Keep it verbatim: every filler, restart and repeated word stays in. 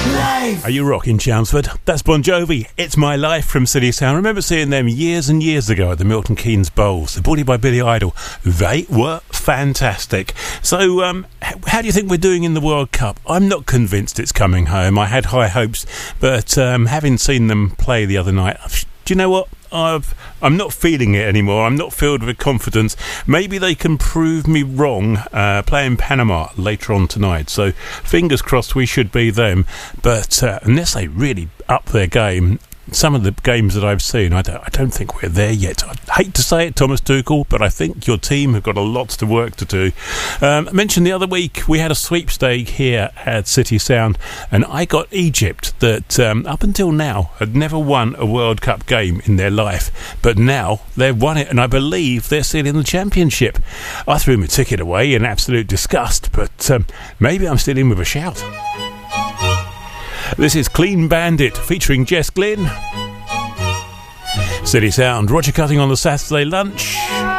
Are you rocking, Chelmsford? That's Bon Jovi. It's My Life from City Sound. I remember seeing them years and years ago at the Milton Keynes Bowls, supported by Billy Idol. They were fantastic. So, um, how do you think we're doing in the World Cup? I'm not convinced it's coming home. I had high hopes, but um, having seen them play the other night, do you know what? I've, I'm not feeling it anymore. I'm not filled with confidence. Maybe they can prove me wrong uh, playing Panama later on tonight. So fingers crossed we should be them. But uh, unless they really up their game, some of the games that I've seen, I don't, I don't think we're there yet. I hate to say it, Thomas Tuchel, but I think your team have got a lot to work to do. Um, I mentioned the other week we had a sweepstake here at City Sound, and I got Egypt, that um, up until now had never won a World Cup game in their life, but now they've won it, and I believe they're still in the championship. I threw my ticket away in absolute disgust, but um, maybe I'm still in with a shout. This is Clean Bandit featuring Jess Glynn. City Sound, Roger Cutting on the Saturday lunch.